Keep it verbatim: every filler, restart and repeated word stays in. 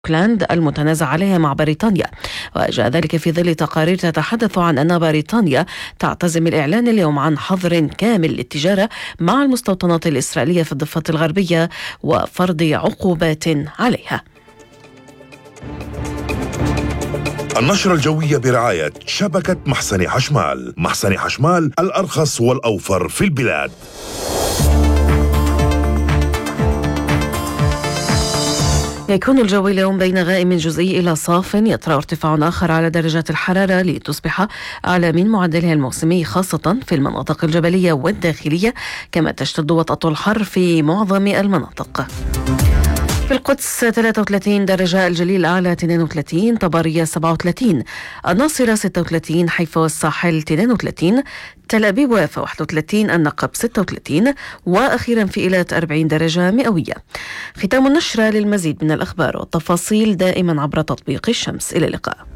أوكلاند المتنازع عليها مع بريطانيا. وجاء ذلك في ظل تقارير تتحدث عن أن بريطانيا تعتزم الإعلان اليوم عن حظر كامل للتجارة مع المستوطنات الإسرائيلية في الضفة الغربية وفرض عقوبات عليها. النشرة الجوية برعاية شبكة محسن حشمال. محسن حشمال، الأرخص والأوفر في البلاد. يكون الجو اليوم بين غائم جزئي إلى صاف، يطرأ ارتفاع آخر على درجات الحرارة لتصبح أعلى من معدلها الموسمي خاصة في المناطق الجبلية والداخلية، كما تشتد وطأة الحر في معظم المناطق. في القدس ثلاثة وثلاثين درجة، الجليل الأعلى اثنين وثلاثين، طبرية سبعة وثلاثين، الناصرة ستة وثلاثين، حيفا والساحل اثنين وثلاثين، تل أبيب ويافا واحد وثلاثين، النقب ستة وثلاثين، وأخيرا في إيلات أربعين درجة مئوية. ختام النشرة. للمزيد من الأخبار والتفاصيل دائما عبر تطبيق الشمس. إلى اللقاء.